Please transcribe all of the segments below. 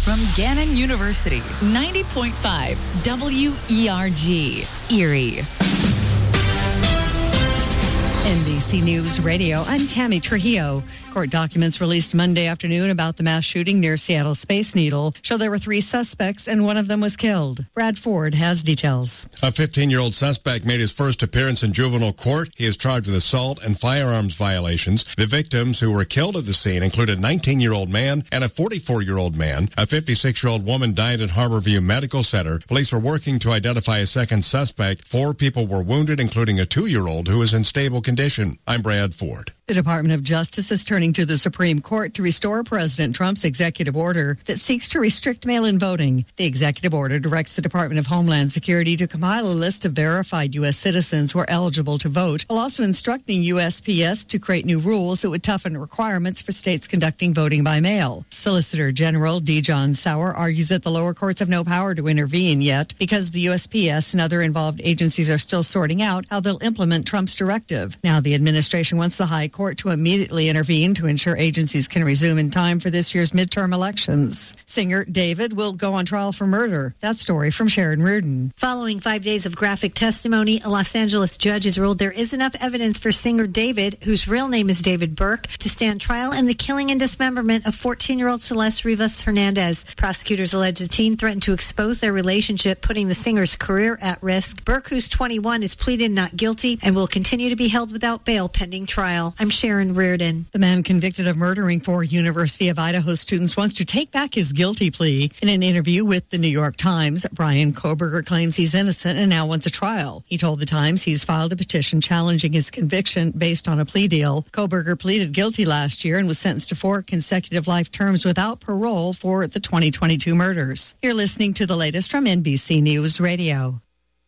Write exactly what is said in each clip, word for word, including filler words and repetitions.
from Gannon University, ninety point five W E R G, Erie. N B C News Radio, I'm Tammy Trujillo. Court documents released Monday afternoon about the mass shooting near Seattle Space Needle show there were three suspects and one of them was killed. Brad Ford has details. A fifteen-year-old suspect made his first appearance in juvenile court. He is charged with assault and firearms violations. The victims who were killed at the scene included a nineteen-year-old man and a forty-four-year-old man. A fifty-six-year-old woman died at Harborview Medical Center. Police are working to identify a second suspect. Four people were wounded, including a two-year-old who is in stable condition. I'm Brad Ford. The Department of Justice is turning to the Supreme Court to restore President Trump's executive order that seeks to restrict mail-in voting. The executive order directs the Department of Homeland Security to compile a list of verified U S citizens who are eligible to vote, while also instructing U S P S to create new rules that would toughen requirements for states conducting voting by mail. Solicitor General D. John Sauer argues that the lower courts have no power to intervene yet because the U S P S and other involved agencies are still sorting out how they'll implement Trump's directive. Now the administration wants the High Court to immediately intervene to ensure agencies can resume in time for this year's midterm elections. Singer David will go on trial for murder. That story from Sharon Reardon. Following five days of graphic testimony, a Los Angeles judge has ruled there is enough evidence for singer David, whose real name is David Burke, to stand trial in the killing and dismemberment of fourteen-year-old Celeste Rivas Hernandez. Prosecutors allege the teen threatened to expose their relationship, putting the singer's career at risk. Burke, who's twenty-one, is pleaded not guilty and will continue to be held without bail pending trial. I'm Sharon Reardon. The man convicted of murdering four University of Idaho students wants to take back his guilty plea. In an interview with the New York Times, Brian Kohberger claims he's innocent and now wants a trial. He told the Times he's filed a petition challenging his conviction based on a plea deal. Kohberger pleaded guilty last year and was sentenced to four consecutive life terms without parole for the twenty twenty-two murders. You're listening to the latest from N B C News Radio.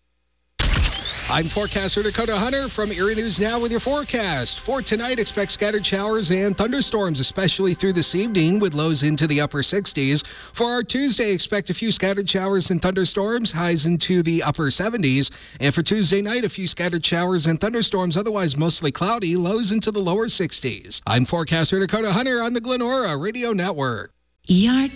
I'm forecaster Dakota Hunter from Erie News Now with your forecast. For tonight, expect scattered showers and thunderstorms, especially through this evening, with lows into the upper sixties. For our Tuesday, expect a few scattered showers and thunderstorms, highs into the upper seventies. And for Tuesday night, a few scattered showers and thunderstorms, otherwise mostly cloudy, lows into the lower sixties. I'm forecaster Dakota Hunter on the Glenora Radio Network. E R